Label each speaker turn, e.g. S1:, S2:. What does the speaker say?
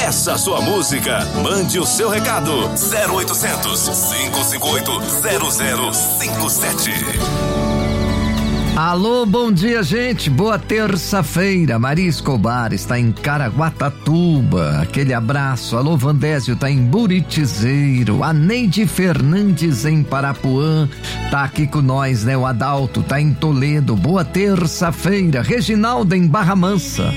S1: Peça sua música, mande o seu recado. 0800 558 0057.
S2: Alô, bom dia, gente. Boa terça-feira. Maria Escobar está em Caraguatatuba. Aquele abraço. Alô, Vandésio tá em Buritizeiro. A Neide Fernandes em Parapuã tá aqui com nós, né? O Adalto tá em Toledo. Boa terça-feira. Reginaldo em Barra Mansa.